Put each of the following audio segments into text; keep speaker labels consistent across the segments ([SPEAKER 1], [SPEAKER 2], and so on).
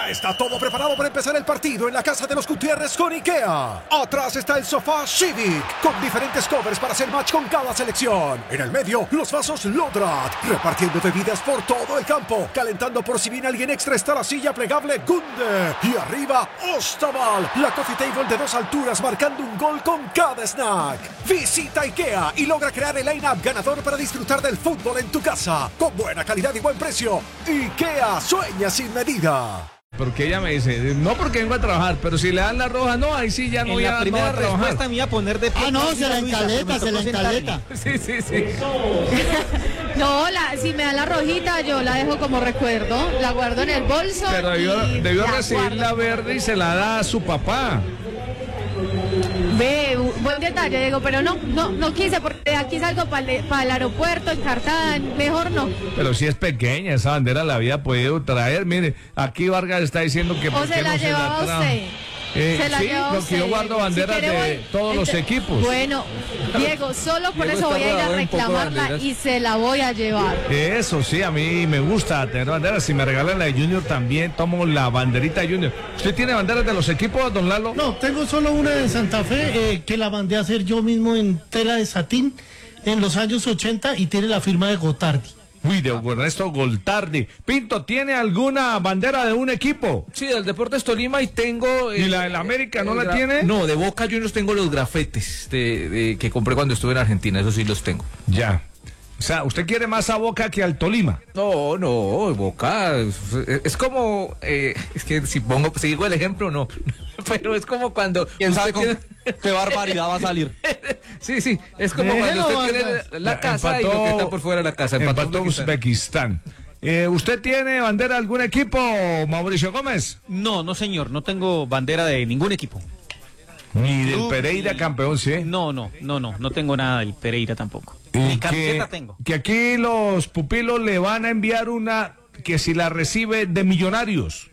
[SPEAKER 1] Ya está todo preparado para empezar el partido en la casa de los Gutiérrez con IKEA. Atrás está el sofá Civic, con diferentes covers para hacer match con cada selección. En el medio, los vasos Lodrat, repartiendo bebidas por todo el campo. Calentando por si viene alguien extra está la silla plegable Gunde. Y arriba, Ostaval, la coffee table de 2 alturas marcando un gol con cada snack. Visita IKEA y logra crear el line-up ganador para disfrutar del fútbol en tu casa. Con buena calidad y buen precio. IKEA, sueña sin medida.
[SPEAKER 2] Porque ella me dice, no porque vengo a trabajar, pero si le dan la roja, no, ahí sí ya no voy a trabajar. En la primera respuesta me iba a poner de pie.
[SPEAKER 3] Ah, no, se la encaleta.
[SPEAKER 2] Sí.
[SPEAKER 4] No, si me dan la rojita, yo la dejo como recuerdo, la guardo en el bolso.
[SPEAKER 2] Pero debió recibir la verde y se la da a su papá.
[SPEAKER 4] Ve, buen detalle, Diego, pero no quise, porque aquí salgo para el aeropuerto, encartada, mejor no.
[SPEAKER 2] Pero si es pequeña, esa bandera la había podido traer. Mire, aquí Vargas está diciendo que...
[SPEAKER 4] ¿O se la llevaba usted? Se la
[SPEAKER 2] sí, porque yo guardo banderas de todos los equipos.
[SPEAKER 4] Bueno, Diego, solo por eso voy a ir a reclamarla y se la voy a llevar.
[SPEAKER 2] Eso sí, a mí me gusta tener banderas. Si me regalan la de Junior también tomo la banderita de Junior. ¿Usted tiene banderas de los equipos, don Lalo?
[SPEAKER 3] No, tengo solo una de Santa Fe que la mandé a hacer yo mismo en tela de satín en los años 80 y tiene la firma de Gotardi.
[SPEAKER 2] Uy, de Ernesto Goltardi. Pinto, ¿tiene alguna bandera de un equipo?
[SPEAKER 5] Sí, del Deportes Tolima y tengo...
[SPEAKER 2] ¿Y la del América no la tiene?
[SPEAKER 5] No, de Boca Juniors tengo los grafetes que compré cuando estuve en Argentina, eso sí los tengo.
[SPEAKER 2] Ya. O sea, ¿usted quiere más a Boca que al Tolima?
[SPEAKER 5] No, Boca es como... es que si digo el ejemplo, no. Pero es como cuando...
[SPEAKER 6] ¿Quién sabe qué barbaridad va a salir?
[SPEAKER 5] Sí, es como cuando usted tiene la casa y lo que está por fuera de la casa.
[SPEAKER 2] Empató Uzbekistán. ¿Usted tiene bandera de algún equipo, Mauricio Gómez?
[SPEAKER 6] No, señor, no tengo bandera de ningún equipo.
[SPEAKER 2] Ni del Pereira campeón, ¿sí?
[SPEAKER 6] No tengo nada del Pereira tampoco. Ni camiseta tengo.
[SPEAKER 2] Que aquí los pupilos le van a enviar una que si la recibe de Millonarios.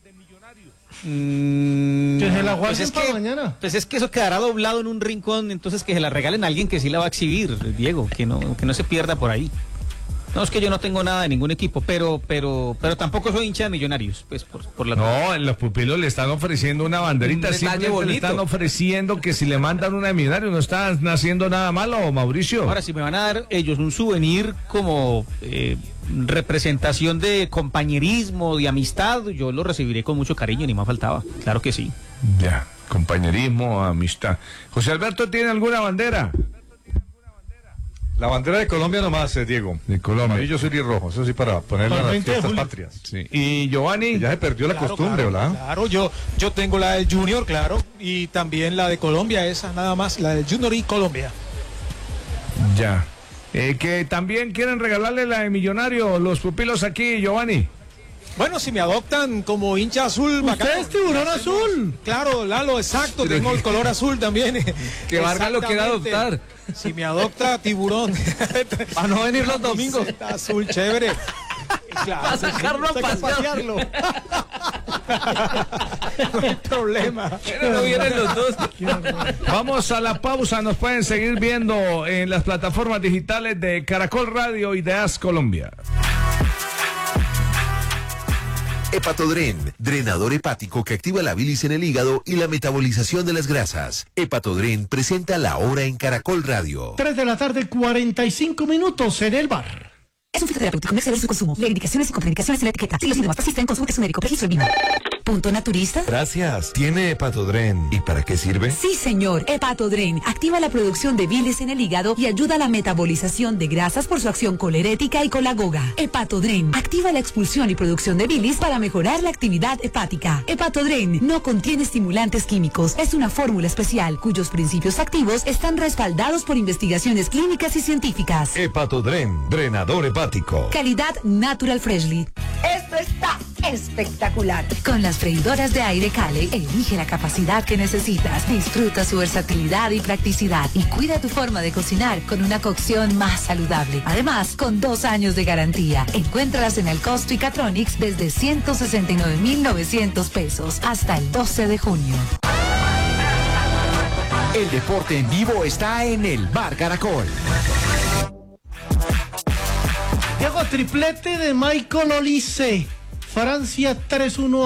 [SPEAKER 3] Que se la guarden para mañana.
[SPEAKER 6] Pues es que eso quedará doblado en un rincón, entonces que se la regalen a alguien que sí la va a exhibir, Diego, que no se pierda por ahí. No, es que yo no tengo nada de ningún equipo, pero tampoco soy hincha de Millonarios, pues por la...
[SPEAKER 2] No, en los pupilos le están ofreciendo una banderita, simplemente le están ofreciendo que si le mandan una de Millonarios, no están haciendo nada malo, Mauricio.
[SPEAKER 6] Ahora, si me van a dar ellos un souvenir como representación de compañerismo, de amistad, yo lo recibiré con mucho cariño, ni más faltaba, claro que sí.
[SPEAKER 2] Ya, compañerismo, amistad. José Alberto, ¿tiene alguna bandera?
[SPEAKER 7] La bandera de Colombia nomás, Diego.
[SPEAKER 2] De Colombia.
[SPEAKER 7] Yo soy rojo, eso sí, para ponerla en las fiestas patrias.
[SPEAKER 2] Sí. ¿Y Giovanni?
[SPEAKER 7] Ya se perdió la costumbre, ¿verdad?
[SPEAKER 8] Claro, yo tengo la del Junior, claro, y también la de Colombia, esa nada más, la del Junior y Colombia.
[SPEAKER 2] Ya. Que también quieren regalarle la de Millonario, los pupilos aquí, Giovanni.
[SPEAKER 8] Bueno, si me adoptan como hincha azul...
[SPEAKER 3] ¿Usted es tiburón azul?
[SPEAKER 8] Claro, Lalo, exacto, tengo el color azul también.
[SPEAKER 5] Que Vargas lo quiera adoptar.
[SPEAKER 8] Si me adopta tiburón.
[SPEAKER 5] A no venir los domingos.
[SPEAKER 8] Azul, chévere.
[SPEAKER 5] Claro, a sacarlo a pasearlo.
[SPEAKER 8] No hay problema.
[SPEAKER 5] Pero no vienen los dos.
[SPEAKER 2] Vamos a la pausa, nos pueden seguir viendo en las plataformas digitales de Caracol Radio y de AS Colombia.
[SPEAKER 9] Hepatodren, drenador hepático que activa la bilis en el hígado y la metabolización de las grasas. Hepatodren presenta La Hora en Caracol Radio.
[SPEAKER 3] 3 de la tarde, 45 minutos en el bar.
[SPEAKER 10] Es un fitoterapéutico, no exceder su consumo. Le indicaciones y contraindicaciones en la etiqueta. Si los síntomas persisten, consulte su médico. Registro en ¿Punto naturista?
[SPEAKER 9] Gracias. ¿Tiene Hepatodren? ¿Y para qué sirve?
[SPEAKER 10] Sí, señor. Hepatodren activa la producción de bilis en el hígado y ayuda a la metabolización de grasas por su acción colerética y colagoga. Hepatodren activa la expulsión y producción de bilis para mejorar la actividad hepática. Hepatodren no contiene estimulantes químicos. Es una fórmula especial cuyos principios activos están respaldados por investigaciones clínicas y científicas.
[SPEAKER 9] Hepatodren, drenador hepático.
[SPEAKER 10] Calidad Natural Freshly.
[SPEAKER 11] Esto está espectacular.
[SPEAKER 10] Con las freidoras de aire Cale, elige la capacidad que necesitas. Disfruta su versatilidad y practicidad y cuida tu forma de cocinar con una cocción más saludable. Además, con 2 años de garantía. Encuéntralas en el Costo y Catronics desde 169,900 pesos hasta el 12 de junio.
[SPEAKER 12] El deporte en vivo está en el Bar Caracol.
[SPEAKER 3] Diego, triplete de Michael Olise. Francia 3-1